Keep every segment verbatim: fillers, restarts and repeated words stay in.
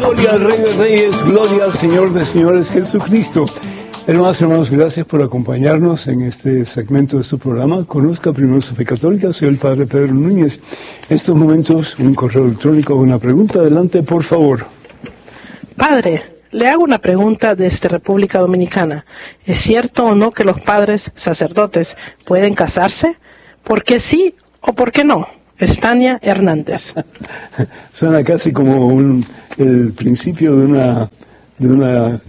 Gloria al Rey de Reyes, gloria al Señor de Señores, Jesucristo. Hermanos y hermanos, gracias por acompañarnos en este segmento de su programa. Conozca primero su fe católica. Soy el Padre Pedro Núñez. En estos momentos, un correo electrónico, una pregunta. Adelante, por favor. Padre, le hago una pregunta desde República Dominicana. ¿Es cierto o no que los padres sacerdotes pueden casarse? ¿Por qué sí o por qué no? Estania Hernández. Suena casi como un, el principio de una de una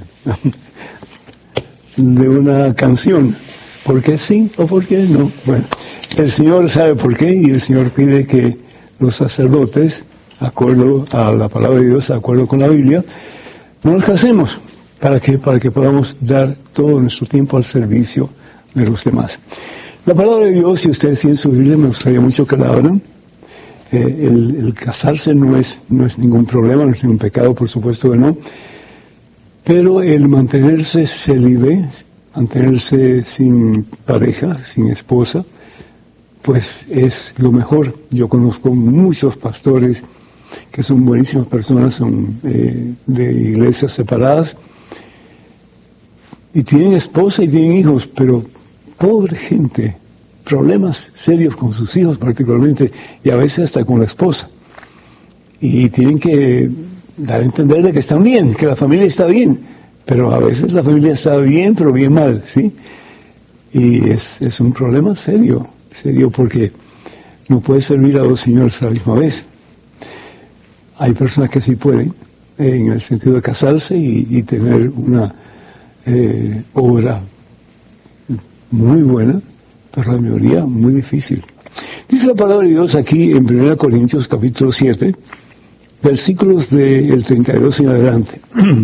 de una canción. ¿Por qué sí o por qué no? Bueno, el Señor sabe por qué y el Señor pide que los sacerdotes, de acuerdo a la palabra de Dios, de acuerdo con la Biblia, no nos casemos. ¿Para qué? Para que podamos dar todo nuestro tiempo al servicio de los demás. La palabra de Dios, si ustedes tienen su Biblia, me gustaría mucho que la abran. Eh, el, el casarse no es, no es ningún problema, no es ningún pecado, por supuesto que no. Pero el mantenerse célibe, mantenerse sin pareja, sin esposa, pues es lo mejor. Yo conozco muchos pastores que son buenísimas personas, son eh, de iglesias separadas, y tienen esposa y tienen hijos, pero pobre gente, problemas serios con sus hijos particularmente, y a veces hasta con la esposa. Y tienen que dar a entender de que están bien, que la familia está bien, pero a veces la familia está bien, pero bien mal, ¿sí? Y es, es un problema serio, serio, porque no puede servir a dos señores a la misma vez. Hay personas que sí pueden, eh, en el sentido de casarse y, y tener una eh, obra muy buena, pero la mayoría muy difícil. Dice la palabra de Dios aquí en primera Corintios capítulo siete, versículos del treinta y dos en adelante.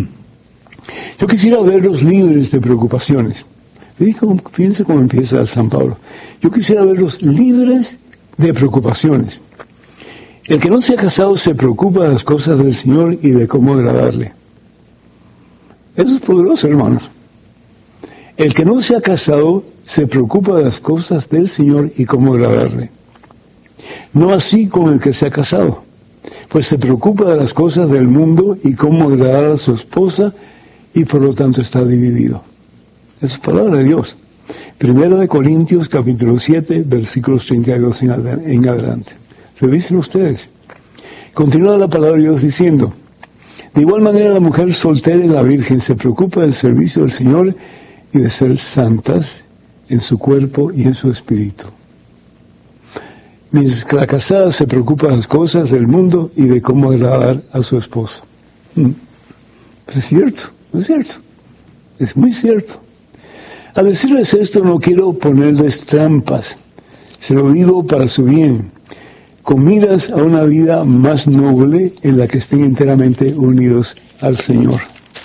Yo quisiera verlos libres de preocupaciones. Fíjense cómo empieza San Pablo. Yo quisiera verlos libres de preocupaciones. El que no se ha casado se preocupa de las cosas del Señor y de cómo agradarle. Eso es poderoso, hermanos. El que no se ha casado se preocupa de las cosas del Señor y cómo agradarle. No así con el que se ha casado, pues se preocupa de las cosas del mundo y cómo agradar a su esposa y por lo tanto está dividido. Esa es palabra de Dios. Primera de Corintios capítulo siete, versículos treinta y dos en adelante. Revisen ustedes. Continúa la palabra de Dios diciendo: de igual manera la mujer soltera y la virgen se preocupa del servicio del Señor y de ser santas en su cuerpo y en su espíritu. Mientras que la casada se preocupa de las cosas del mundo y de cómo agradar a su esposo. Hmm. Pues es cierto, es cierto. Es muy cierto. Al decirles esto no quiero ponerles trampas. Se lo digo para su bien, con miras a una vida más noble en la que estén enteramente unidos al Señor.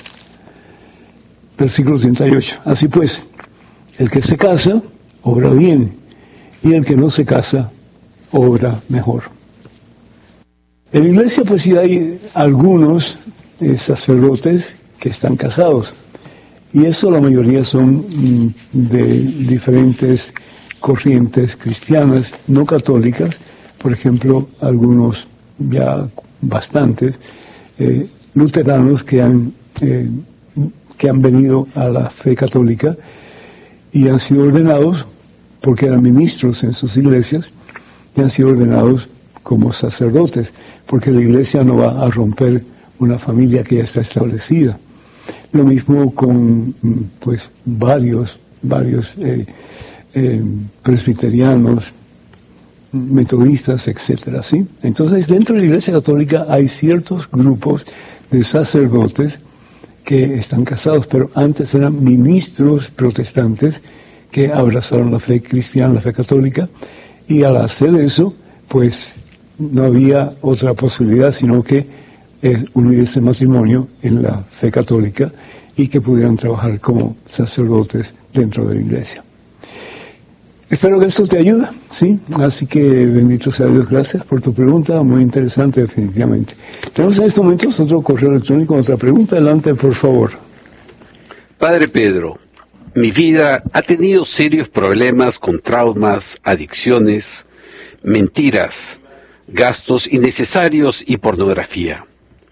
Versículo treinta y ocho. Así pues, el que se casa, obra bien, y el que no se casa, obra mejor. En la iglesia, pues sí hay algunos eh, sacerdotes que están casados, y eso la mayoría son mm, de diferentes corrientes cristianas, no católicas. Por ejemplo, algunos, ya bastantes, eh, luteranos que han, eh, que han venido a la fe católica y han sido ordenados, porque eran ministros en sus iglesias, y han sido ordenados como sacerdotes, porque la iglesia no va a romper una familia que ya está establecida. Lo mismo con, pues, varios, varios eh, eh, presbiterianos, metodistas, etcétera, ¿sí? Entonces, dentro de la Iglesia Católica hay ciertos grupos de sacerdotes que están casados, pero antes eran ministros protestantes que abrazaron la fe cristiana, la fe católica, y al hacer eso, pues, no había otra posibilidad sino que eh, unir ese matrimonio en la fe católica y que pudieran trabajar como sacerdotes dentro de la Iglesia. Espero que esto te ayude, ¿sí? Así que bendito sea Dios, gracias por tu pregunta, muy interesante definitivamente. Tenemos en estos momentos otro correo electrónico, otra pregunta, adelante por favor. Padre Pedro, mi vida ha tenido serios problemas con traumas, adicciones, mentiras, gastos innecesarios y pornografía.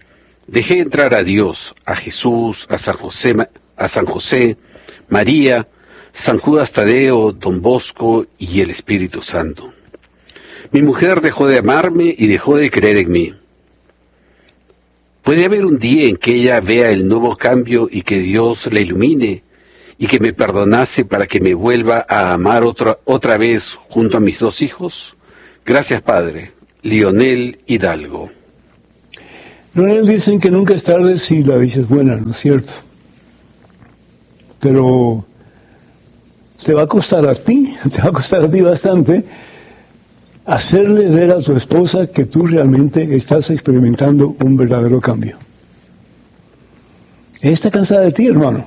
Dejé entrar a Dios, a Jesús, a San José, a San José, María, San Judas Tadeo, Don Bosco y el Espíritu Santo. Mi mujer dejó de amarme y dejó de creer en mí. ¿Puede haber un día en que ella vea el nuevo cambio y que Dios la ilumine y que me perdonase para que me vuelva a amar otra, otra vez junto a mis dos hijos? Gracias, Padre. Lionel Hidalgo. Lionel, dicen que nunca es tarde si la dicha es buena, ¿no es cierto? Pero te va a costar a ti, te va a costar a ti bastante hacerle ver a tu esposa que tú realmente estás experimentando un verdadero cambio. Ella está cansada de ti, hermano.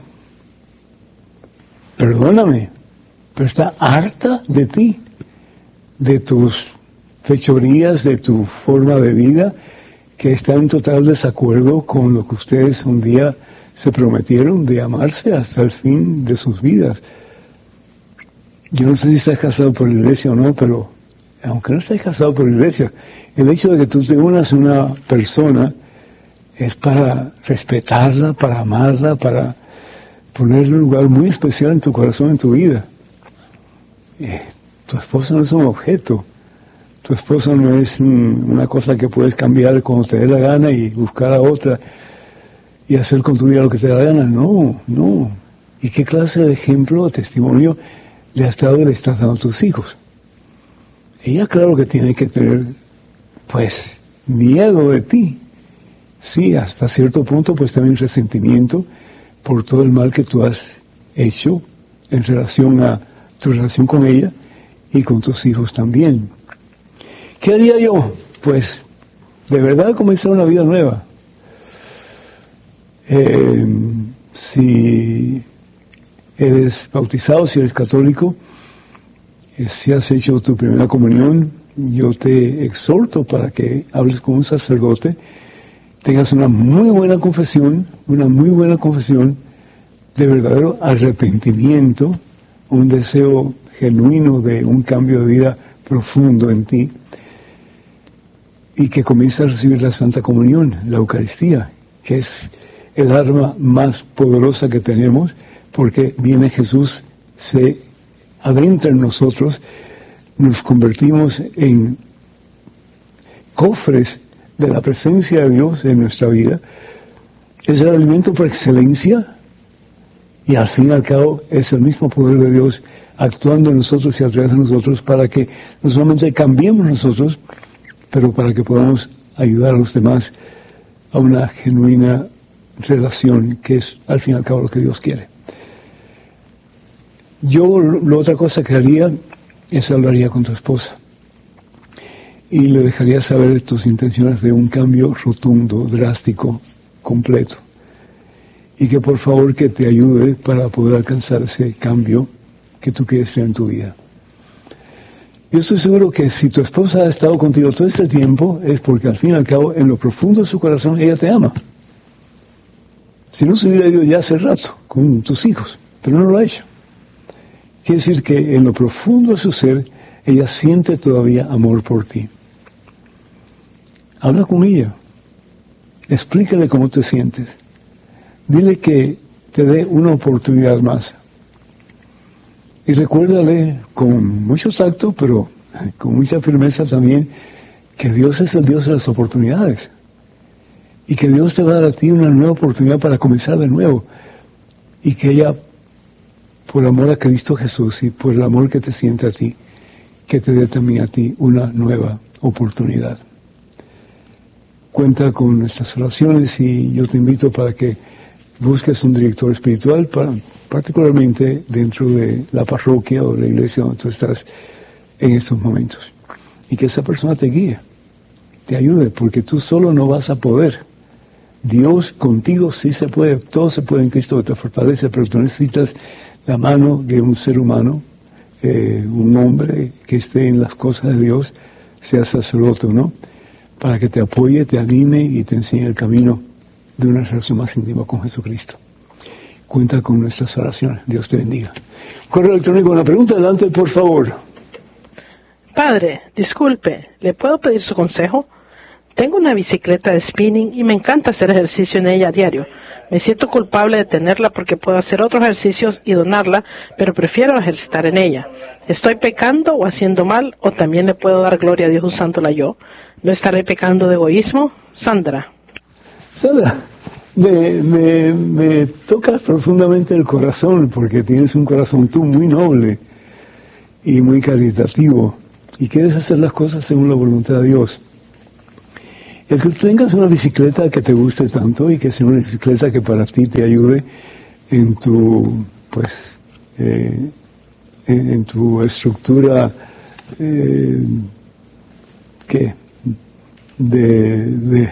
Perdóname, pero está harta de ti, de tus fechorías, de tu forma de vida, que está en total desacuerdo con lo que ustedes un día se prometieron de amarse hasta el fin de sus vidas. Yo no sé si estás casado por la iglesia o no, pero aunque no estés casado por la iglesia, el hecho de que tú te unas a una persona es para respetarla, para amarla, para ponerle un lugar muy especial en tu corazón, en tu vida. Eh, tu esposa no es un objeto. Tu esposa no es un, una cosa que puedes cambiar cuando te dé la gana y buscar a otra y hacer con tu vida lo que te dé la gana. No, no. ¿Y qué clase de ejemplo o testimonio le has dado y le estás dando a tus hijos? Ella, claro que tiene que tener, pues, miedo de ti. Sí, hasta cierto punto, pues también resentimiento por todo el mal que tú has hecho en relación a tu relación con ella y con tus hijos también. ¿Qué haría yo? Pues, de verdad comenzar una vida nueva. Eh, si eres bautizado, si eres católico, eh, si has hecho tu primera comunión, yo te exhorto para que hables con un sacerdote, tengas una muy buena confesión, una muy buena confesión de verdadero arrepentimiento, un deseo genuino de un cambio de vida profundo en ti, y que comiences a recibir la Santa Comunión, la Eucaristía, que es el arma más poderosa que tenemos, porque viene Jesús, se adentra en nosotros, nos convertimos en cofres de la presencia de Dios en nuestra vida. Es el alimento por excelencia y al fin y al cabo es el mismo poder de Dios actuando en nosotros y a través de nosotros para que no solamente cambiemos nosotros, pero para que podamos ayudar a los demás a una genuina relación, que es al fin y al cabo lo que Dios quiere. Yo, la otra cosa que haría es hablaría con tu esposa y le dejaría saber tus intenciones de un cambio rotundo, drástico, completo, y que por favor que te ayude para poder alcanzar ese cambio que tú quieres tener en tu vida. Yo estoy seguro que si tu esposa ha estado contigo todo este tiempo es porque al fin y al cabo en lo profundo de su corazón ella te ama. Si no se hubiera ido ya hace rato con tus hijos, pero no lo ha hecho. Quiere decir que en lo profundo de su ser ella siente todavía amor por ti. Habla con ella, explícale cómo te sientes, dile que te dé una oportunidad más. Y recuérdale con mucho tacto, pero con mucha firmeza también, que Dios es el Dios de las oportunidades. Y que Dios te va a dar a ti una nueva oportunidad para comenzar de nuevo. Y que ella, por amor a Cristo Jesús y por el amor que te siente a ti, que te dé también a ti una nueva oportunidad. Cuenta con nuestras oraciones y yo te invito para que busques un director espiritual, para, particularmente dentro de la parroquia o la iglesia donde tú estás en estos momentos. Y que esa persona te guíe, te ayude, porque tú solo no vas a poder. Dios contigo sí se puede, todo se puede en Cristo que te fortalece, pero tú necesitas la mano de un ser humano, eh, un hombre que esté en las cosas de Dios, sea sacerdote o no, para que te apoye, te anime y te enseñe el camino de una relación más íntima con Jesucristo. Cuenta con nuestras oraciones. Dios te bendiga. Correo electrónico, una pregunta, adelante, por favor. Padre, disculpe, ¿le puedo pedir su consejo? Tengo una bicicleta de spinning y me encanta hacer ejercicio en ella a diario. Me siento culpable de tenerla porque puedo hacer otros ejercicios y donarla, pero prefiero ejercitar en ella. ¿Estoy pecando o haciendo mal, o también le puedo dar gloria a Dios usándola yo? ¿No estaré pecando de egoísmo? Sandra. Sandra, me, me, me tocas profundamente el corazón, porque tienes un corazón tú muy noble y muy caritativo, y quieres hacer las cosas según la voluntad de Dios. El que tengas una bicicleta que te guste tanto y que sea una bicicleta que para ti te ayude en tu, pues, eh, en, en tu estructura, eh, ¿qué? De, de,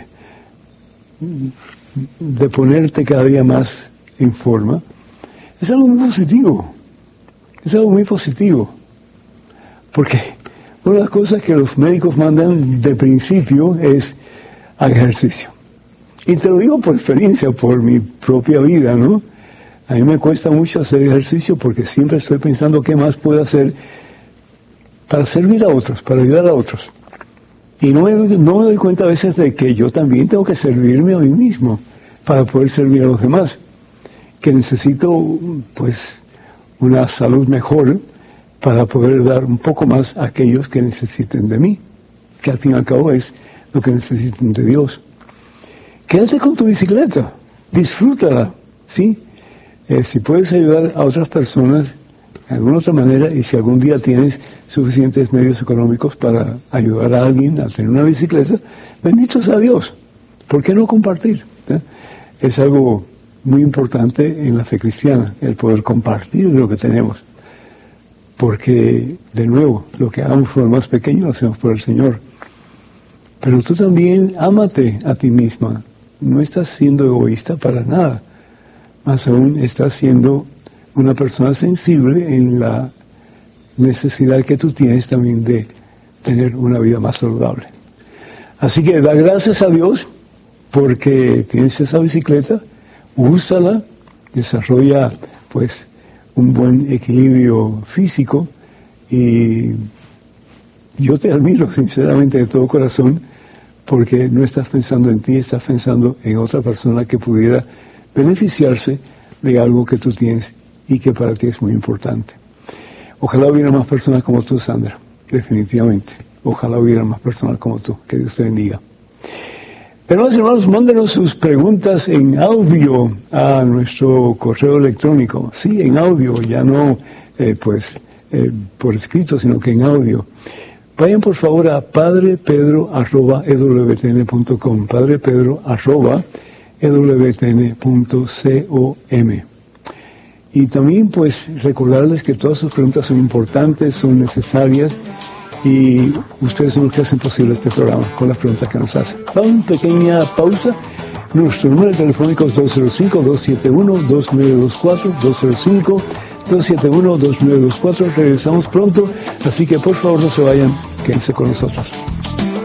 de ponerte cada día más en forma, es algo muy positivo, es algo muy positivo, porque una de las cosas que los médicos mandan de principio es haga ejercicio. Y te lo digo por experiencia, por mi propia vida, ¿no? A mí me cuesta mucho hacer ejercicio porque siempre estoy pensando qué más puedo hacer para servir a otros, para ayudar a otros. Y no me, no me doy cuenta a veces de que yo también tengo que servirme a mí mismo para poder servir a los demás. Que necesito, pues, una salud mejor para poder dar un poco más a aquellos que necesiten de mí, que al fin y al cabo es lo que necesitan de Dios. Quédate con tu bicicleta, disfrútala, ¿sí? Eh, si puedes ayudar a otras personas de alguna otra manera, y si algún día tienes suficientes medios económicos para ayudar a alguien a tener una bicicleta, bendito sea Dios. ¿Por qué no compartir? ¿Eh? Es algo muy importante en la fe cristiana, el poder compartir lo que tenemos. Porque, de nuevo, lo que hagamos por el más pequeño lo hacemos por el Señor. Pero tú también ámate a ti misma. No estás siendo egoísta para nada. Más aún, estás siendo una persona sensible en la necesidad que tú tienes también de tener una vida más saludable. Así que da gracias a Dios porque tienes esa bicicleta, úsala, desarrolla pues un buen equilibrio físico, y yo te admiro sinceramente de todo corazón porque no estás pensando en ti, estás pensando en otra persona que pudiera beneficiarse de algo que tú tienes y que para ti es muy importante. Ojalá hubiera más personas como tú, Sandra, definitivamente. Ojalá hubiera más personas como tú. Que Dios te bendiga. Hermanos y hermanos, mándenos sus preguntas en audio a nuestro correo electrónico. Sí, en audio, ya no eh, pues eh, por escrito, sino que en audio. Vayan por favor a padrepedro arroba e w t n punto com, padrepedro arroba e w t n punto com. Y también pues recordarles que todas sus preguntas son importantes, son necesarias, y ustedes son los que hacen posible este programa con las preguntas que nos hacen. Vamos a una pequeña pausa. Nuestro número telefónico es dos cero cinco, dos siete uno, dos nueve dos cuatro, dos cero cinco, dos siete uno, dos nueve dos cuatro. Regresamos pronto, así que por favor no se vayan, quédense con nosotros.